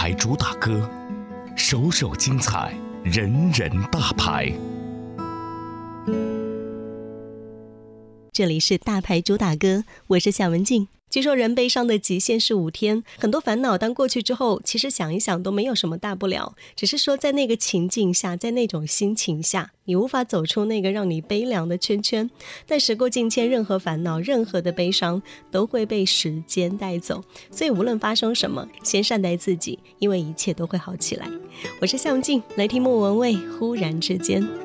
牌主打歌，首首精彩，人人大牌。 这里是大牌主打歌，我是夏文静。据说人悲伤的极限是5天，很多烦恼当过去之后，其实想一想都没有什么大不了，只是说在那个情境下，在那种心情下，你无法走出那个让你悲凉的圈圈。但时过境迁，任何烦恼，任何的悲伤都会被时间带走，所以无论发生什么，先善待自己，因为一切都会好起来。我是夏文静，来听莫文蔚忽然之间。